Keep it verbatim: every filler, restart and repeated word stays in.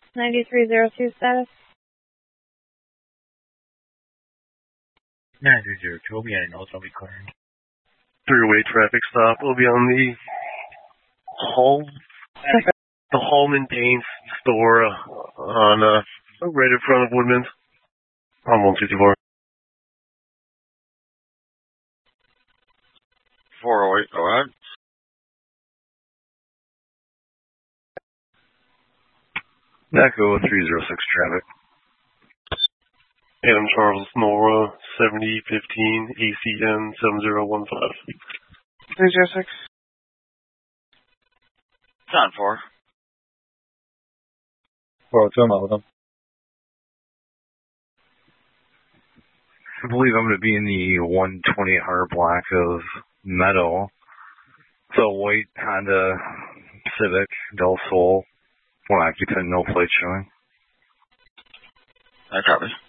ninety-three zero two status. ninety-three zero two will be in also be cleared. Three-way traffic stop will be on the Hall, the Hallman Paints store on uh, right in front of Woodman's on one fifty-four. four oh eight, go ahead. Echo three zero six traffic. Adam Charles Nora, seventy fifteen, A C N seven zero one five. three zero six. John four. four oh two, I'm out with them. I believe I'm going to be in the one twenty hard block of Meadow. It's a white Honda Civic Del Sol. One occupant, no plate showing. I copy.